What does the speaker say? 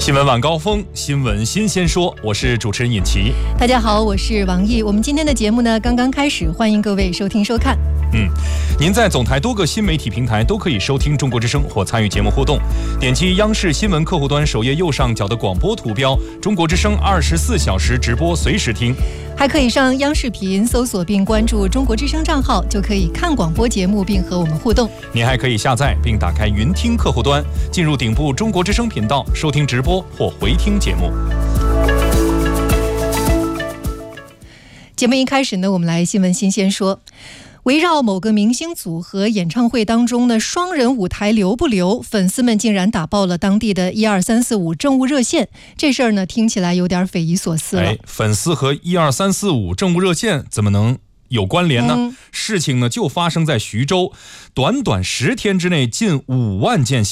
新闻晚高峰，新闻新鲜说，我是主持人尹奇。 大家好，我是王毅。我们今天的节目呢刚刚开始，欢迎各位收听收看。 您在总台多个新媒体平台都可以收听中国之声或参与节目互动。点击央视新闻客户端首页右上角的广播图标，中国之声24小时直播，随时听。 还可以上央视频搜索并关注中国之声账号，就可以看广播节目并和我们互动。 您还可以下载并打开云听客户端，进入顶部中国之声频道收听直播或回听节目。 节目一开始呢，我们来新闻新鲜说。围绕某个明星组合演唱会当中呢，双人舞台留不留，粉丝们竟然打爆了当地的12345政务热线。这事儿呢，听起来有点匪夷所思了。 粉丝和12345政务热线怎么能有关联呢？事情呢就发生在徐州，短短10天之内，近5万件